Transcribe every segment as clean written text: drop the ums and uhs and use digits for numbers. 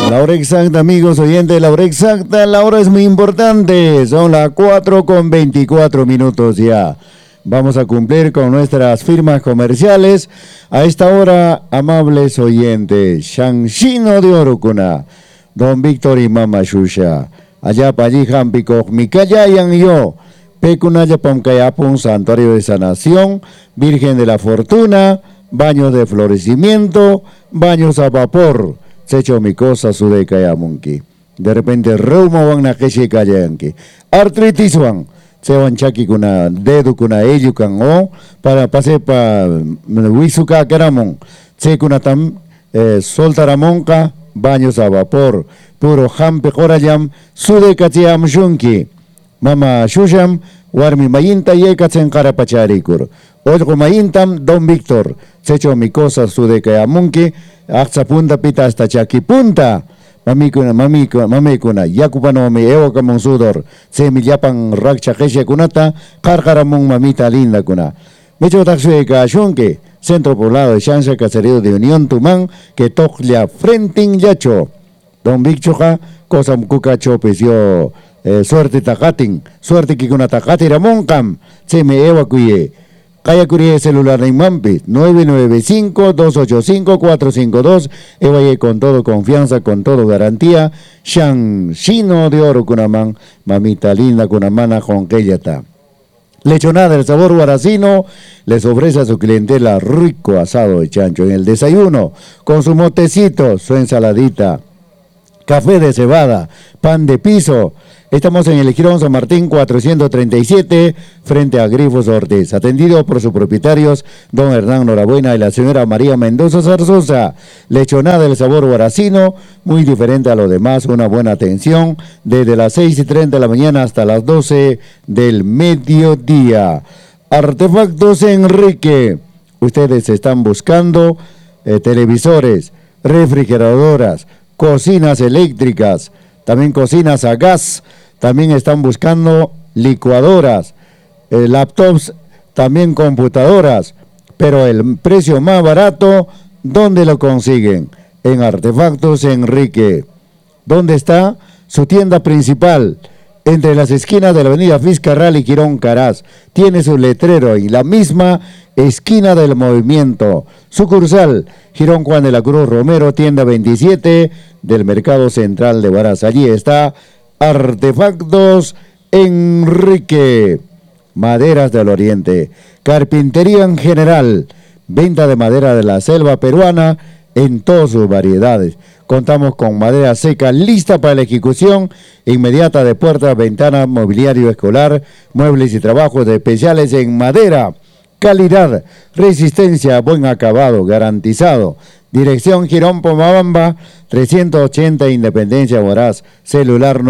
La hora exacta, amigos oyentes, la hora exacta, la hora es muy importante. Son las 4:24 ya. Vamos a cumplir con nuestras firmas comerciales. A esta hora, amables oyentes, Shanshino de Orocuna, Don Víctor y Mama Shusha, allá pa' allí Jampico, Micayayan yo, Pecunaya Pomcayapun, Santuario de Sanación, Virgen de la Fortuna, baños de florecimiento, baños a vapor, Secho mi cosa su de Kayamunki. De repente, reuma van na keshi kayayanki. Artritis van. Se van chaki kuna dedo kuna ello kan o para pase pa wisuka karamon. Se kuna tam soltaramonka baños a vapor. Puro hampe korayam su de kachayam shunki. Mama shusham warmi mayinta yekatsen karapacharikur. Ojo mayintam Don Víctor. Secho mi cosa su de Kayamunki. Aksa punta pita hasta chaki punta. Mamikuna, yakupano mi ewa kamong sudor, se mi yapan rakcha keshe kunata, karkaramong mamita linda kuna. Mecho taxue ka shunke, Centro Poblado de Chance Caserío de Unión Tumán, que toklia frenting yacho. Don Vicchoja, cosa mkuka chopes yo, suerte takating, suerte que kuna takati ramonkam, se me ewa kuye. Kaya kurie celular en Mampi, 995-285-452, evaye con todo confianza, con todo garantía, Shanshino de Oro Kunaman, mamita linda Kunamana Jonqueyata. Lechonada del sabor guaracino les ofrece a su clientela rico asado de chancho en el desayuno, con su motecito, su ensaladita, café de cebada, pan de piso. Estamos en el Girón San Martín 437, frente a Grifos Ortiz, atendido por sus propietarios, don Hernán Norabuena y la señora María Mendoza Zarzosa. Lechonada del sabor guaracino, muy diferente a lo demás, una buena atención, desde las 6:30 de la mañana hasta las 12 del mediodía. Artefactos Enrique, ustedes están buscando televisores, refrigeradoras, cocinas eléctricas, también cocinas a gas, también están buscando licuadoras, laptops, también computadoras, pero el precio más barato, ¿dónde lo consiguen? En Artefactos Enrique. ¿Dónde está? Su tienda principal, entre las esquinas de la avenida Fiscarral y Quirón Caraz. Tiene su letrero en la misma esquina del movimiento. Sucursal, Girón Juan de la Cruz Romero, tienda 27 del Mercado Central de Huaraz. Allí está Artefactos Enrique. Maderas del Oriente, carpintería en general, venta de madera de la selva peruana en todas sus variedades. Contamos con madera seca lista para la ejecución inmediata de puertas, ventanas, mobiliario escolar, muebles y trabajos especiales en madera. Calidad, resistencia, buen acabado, garantizado. Dirección Girón Pomabamba, 380 Independencia Huaraz, celular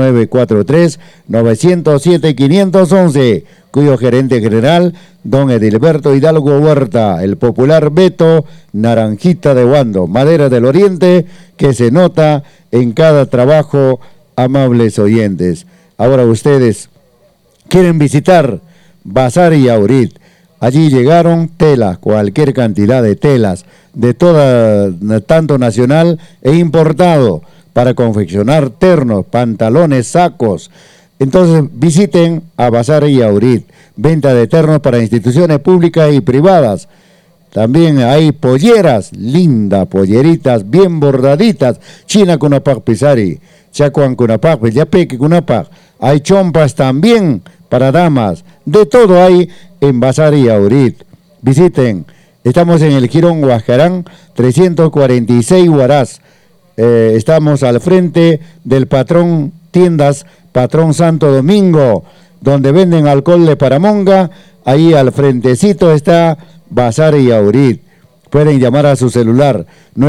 943-907-511, cuyo gerente general, don Edilberto Hidalgo Huerta, el popular Beto Naranjita de Huando. Madera del Oriente que se nota en cada trabajo, amables oyentes. Ahora ustedes quieren visitar Bazar y Aurit. Allí llegaron telas, cualquier cantidad de telas, de toda, tanto nacional e importado, para confeccionar ternos, pantalones, sacos. Entonces visiten a Bazar y Aurit, venta de ternos para instituciones públicas y privadas. También hay polleras, lindas polleritas, bien bordaditas, China Cunapac Pisari, Chacuan Cunapac, Yapeque Cunapac. Hay chompas también para damas, de todo hay en Bazar y Aurit. Visiten, estamos en el Girón Huascarán 346 Huaraz. Estamos al frente del Patrón Tiendas Patrón Santo Domingo, donde venden alcohol de Paramonga. Ahí al frentecito está Bazar y Aurit. Pueden llamar a su celular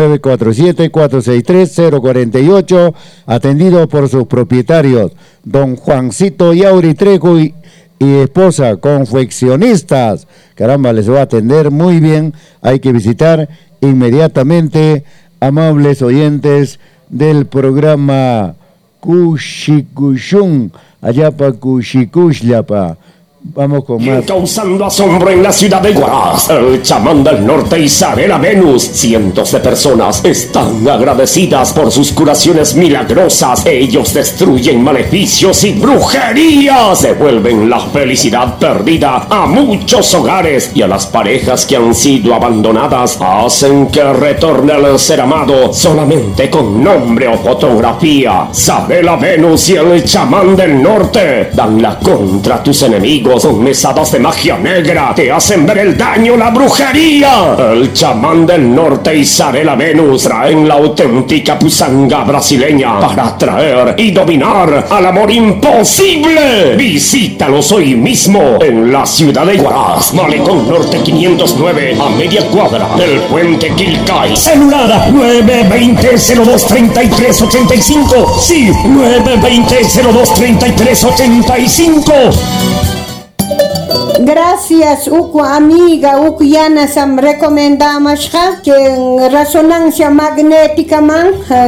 947-463-048, atendido por sus propietarios, don Juancito Yauri Trejo y esposa, confeccionistas. Caramba, les va a atender muy bien. Hay que visitar inmediatamente, amables oyentes del programa Kushikushun, allá pa Kushikushllapa. Vamos con más. Causando asombro en la ciudad de Huaraz, el chamán del norte Isabela Venus. Cientos de personas están agradecidas por sus curaciones milagrosas. Ellos destruyen maleficios y brujerías. Devuelven la felicidad perdida a muchos hogares y a las parejas que han sido abandonadas. Hacen que retorne el ser amado solamente con nombre o fotografía. Isabela Venus y el chamán del norte dan la contra tus enemigos. Con mesadas de magia negra te hacen ver el daño, la brujería. El chamán del norte Isabela Venus traen la auténtica pusanga brasileña para atraer y dominar al amor imposible. Visítalos hoy mismo en la ciudad de Huaraz, Malecón Norte 509, a media cuadra del puente Quilcay. Celular 920-023385. Sí, 920-023385. Gracias, uku amiga, uku yana sam recomendamos que en resonancia magnética man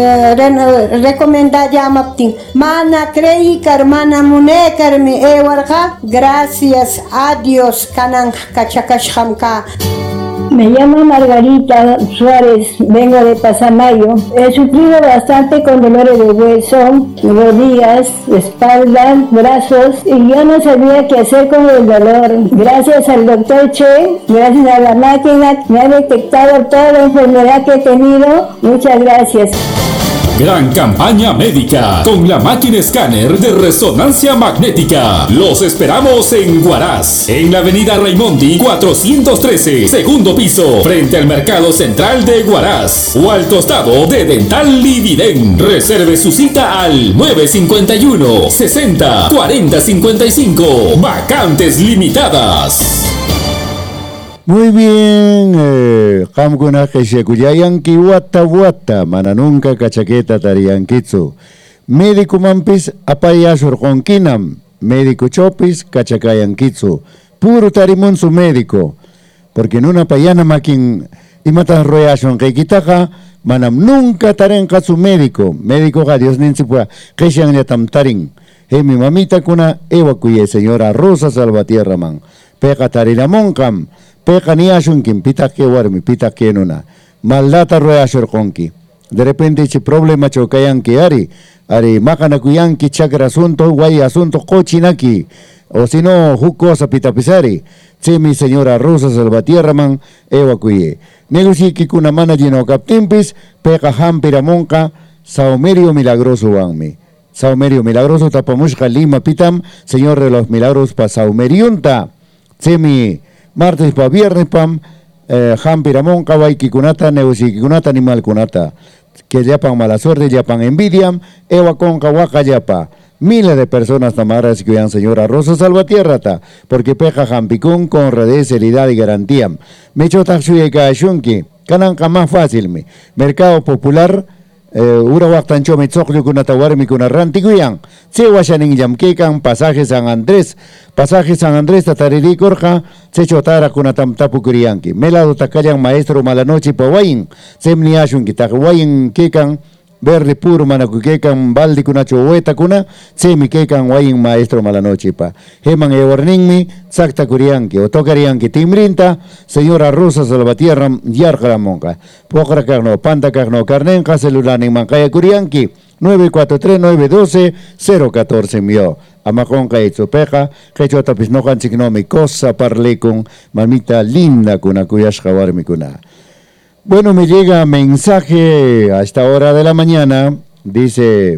recomenda llamaptin. Mana creikar, mana munekar mi ewarga. Gracias a Dios kanan kachakashkamka. Me llamo Margarita Suárez, vengo de Pasamayo. He sufrido bastante con dolores de hueso, rodillas, espalda, brazos y yo no sabía qué hacer con el dolor. Gracias al doctor Che, gracias a la máquina, me ha detectado toda la enfermedad que he tenido. Muchas gracias. Gran campaña médica con la máquina escáner de resonancia magnética. Los esperamos en Huaraz, en la avenida Raimondi 413, segundo piso, frente al Mercado Central de Huaraz, o al costado de Dental Lividen. Reserve su cita al 951 60 40 55. Vacantes limitadas. Muy bien, kamkuna keshekuyayanki wata mana nunca kachaketa tariyankitsu. Médico mampis apayashurqonkinam, médico chopis kachakayankitsu. Puro tarimun su médico, porque en una payana makin imatas royashon keikitaja, manam nunca tarenka su médico ga Dios ninsipua keshan yatam tarin. Mi mamita kuna ewakuye señora Rosa Salvatierra man, peka tarinamonkam. Peka ni ashunkin, pita que warmi, pita que nuna. Maldata roya shorkonki. De repente ese problema chocayanki ari makanakuyanki chakra asunto, guay asunto cochinaki. O si no, jucosa pitapisari. Che mi señora Rosa Salvatierra man, ewakuye. Negusiki kuna mana jino captimpis, peka hampira monka, saumerio milagroso wanmi. Saumerio milagroso tapamushka Lima pitam, señor de los milagros pa saumeriunta. Che mi martes pa viernes pam hampiramon kawai kikunata neusi kikunata animal kunata que yapan mala suerte yapan envidiam ewa con kawaka yapa miles de personas tamaras que vean señora Rosa Salvatierra ta porque peja hampicún con redes seriedad y garantía me chota suyeka shunki kananka más fácil me mercado popular ura waktancho me tsoklu kunata warmi kunaranti guyan se washanin yamkekan pasaje San Andrés tatariri korja se chotara kunatam tapu kuriyanki melado takayan maestro malanoche pawayin semni ashun kitak wayin kekan verde puro manakukekan baldi kunacho hueta kuna semi kekan wayin maestro malanoche pa heman ewarninmi sakta kuriyanki o tokariyanki timrinta señora Rosa Salvatierra yarkaramonka pokra karno panta karno karnenka celulanin mankaya kuriyanki 943-912-014 mio amakonka itzopeja quechota pisnojan signomi cosa parle con mamita linda kuna kuyashka warmi kuna. Bueno, me llega mensaje a esta hora de la mañana, dice,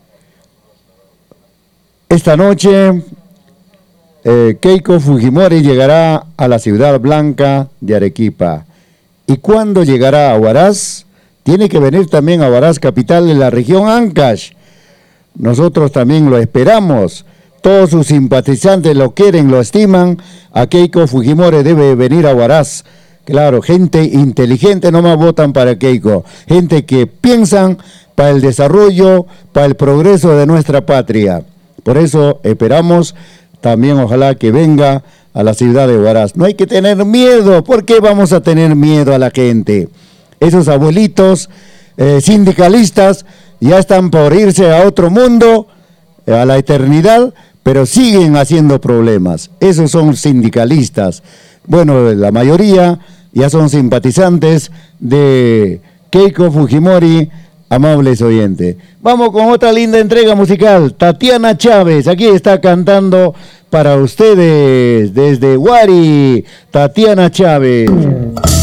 esta noche Keiko Fujimori llegará a la Ciudad Blanca de Arequipa. ¿Y cuándo llegará a Huaraz? Tiene que venir también a Huaraz, capital de la región Ancash. Nosotros también lo esperamos. Todos sus simpatizantes lo quieren, lo estiman. A Keiko Fujimori debe venir a Huaraz. Claro, gente inteligente no más votan para Keiko, gente que piensan para el desarrollo, para el progreso de nuestra patria. Por eso esperamos también, ojalá que venga a la ciudad de Huaraz. No hay que tener miedo. ¿Por qué vamos a tener miedo a la gente? Esos abuelitos sindicalistas ya están por irse a otro mundo, a la eternidad, pero siguen haciendo problemas. Esos son sindicalistas. Bueno, la mayoría ya son simpatizantes de Keiko Fujimori, amables oyentes. Vamos con otra linda entrega musical. Tatiana Chávez, aquí está cantando para ustedes desde Huari, Tatiana Chávez.